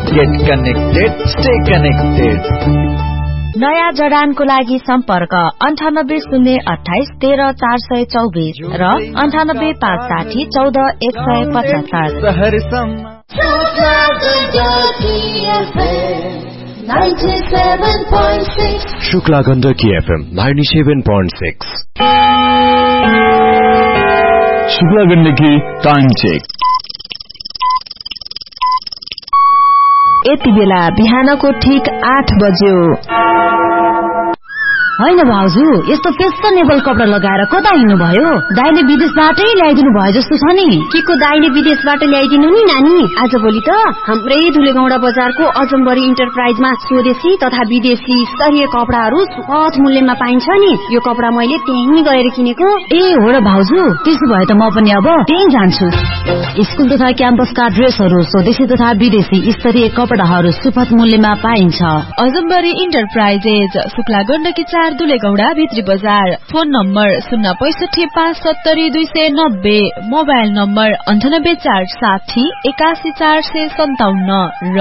Get connected, stay connected. नयाँ जडानको लागि सम्पर्क 9808130424 र 98571474। Shukla Gandaki FM 97.6। Shukla Gandaki time check. यति बेला बिहानको ठीक 8 बज्यो। होइन भाउजू, यस्तो फेसनेबल कपडा लगाएर कता हिँड्नु भयो? दाइले विदेशबाटै ल्याइदिनु भयो जस्तो छ नि। के को दाइले विदेशबाट ल्याइदिनु नि नानी? आजभोलि त हाम्रै धुलेगौडा बजारको अजम्बरी इन्टरप्राइजमा स्वदेशी तथा विदेशी स्तरीय कपडाहरू सुपथ मूल्यमा पाइन्छ नि। यो कपडा मैले त्यहीँ गएर किनेको। ए हो र भाउजू, त्यसो भए त म पनि अब त्यहीँ जान्छु। स्कुल तथा क्याम्पसका ड्रेसहरू स्वदेशी तथा विदेशी स्तरीय कपडाहरू सुपथ मूल्यमा पाइन्छ। अजम्बरी इन्टरप्राइजेज, शुक्ला गण्डकी 4 दुलेगौडा भित्री बजार। फोन नम्बर 065570290, मोबाइल नम्बर 9846814457 र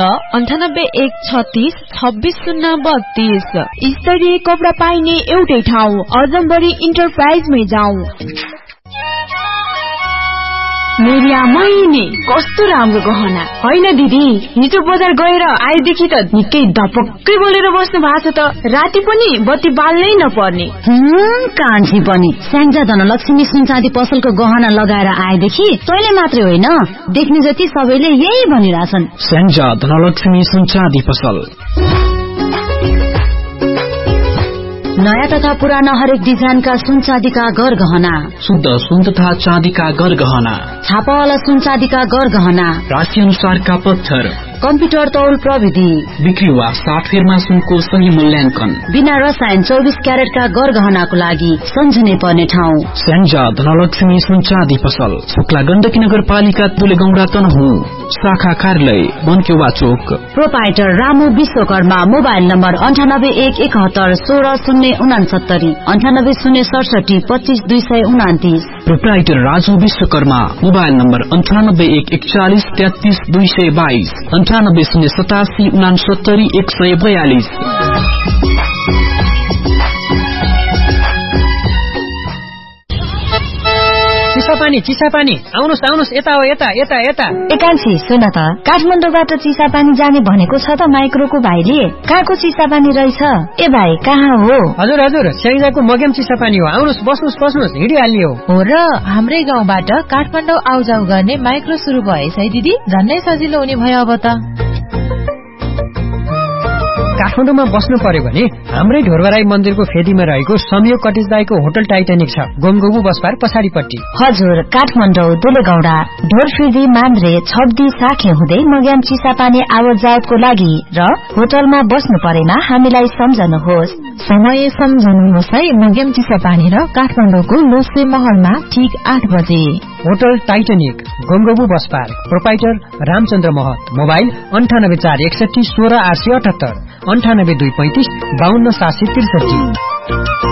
9813362032। स्तरीय कपडा पाइने एउटै ठाउँ अजम्बरी इन्टरप्राइजमै जाऊ। मेरिया महिने कस्तो राम्रो गहना होइन दिदी? हिजो बजार गएर आएदेखि त निकै धपक्कै बोलेर बस्नु भएको छ त। राति पनि बत्ती बाल्नै नपर्ने। कान्छी पनि स्याङ्जा धनलक्ष्मी सुनचाँदी पसलको गहना लगाएर आएदेखि तैले मात्रै होइन, देख्ने जति सबैले यही भनिरहेछन्। स्याङ्जा धनलक्ष्मी सुनचाँदी पसल। नयाँ तथा पुराना हरेक डिजाइनका सुनचाँदीका गरगहना, शुद्ध सुन तथा चाँदीका गरगहना, छापावाला सुनचाँदीका गरगहना, राशि अनुसारका पत्थर, कम्प्युटर तौल प्रविधि, बिक्री वा साटफेरमा सुनको सही मूल्याङ्कन, बिना रसायन 24 क्यारेटका गरगहनाको लागि सम्झनै पर्ने ठाउँ स्याङ्जा धनलक्ष्मी सुनचाँदी पसल। शुक्ला गण्डकी नगरपालिका दुलेगौडा तनहुँ, शाखा कार्यालय बनकेवा चोक। Proprietor Ramu Vishwakarma. Mobile number 9817160069, 9806725229। Proprietor Raju Vishwakarma. Mobile number 9814433222, 9807869142। Chisapani आउनुहोस् यता हो, यता। एकान्छी सुन त, काठमाडौँबाट चिसापानी जाने भनेको छ त माइक्रोको भाइले। कहाँको चिसापानी रहेछ? ए भाइ कहाँ हो? हजुर स्याङ्जाको मगेम चिसापानी हो। आउनुहोस्, बस्नुहोस्, हिँडिहाल्ने हो। हो र, हाम्रै गाउँबाट काठमाडौँ आउजाउ गर्ने माइक्रो सुरु भएछ है दिदी। झन्नै सजिलो हुने भयो अब त। काठमाडौँमा बस्नु पर्यो भने हाम्रै ढोरबराई मन्दिरको फेदीमा रहेको संयोग कटेज दाईको होटल टाइटानिक छ, गोमगोबु बसपार पछाडिपट्टि। हजुर, काठमाडौँ दुलेगौडा ढोरफेदी मान्द्रे छब्दी साखे हुँदै मग्याम चिसापानी आवतजावतको लागि र होटलमा बस्नु परेमा हामीलाई सम्झनुहोस्। समय सम्झनुहोस् है। मग्याम चिसापानी र काठमाडौँको लोसे महलमा ठीक 8 बजे। Hotel Titanic, गोमगोबु बसपार। प्रोपाइटर रामचन्द्र महत। मोबाइल 9841616878, 9823552763।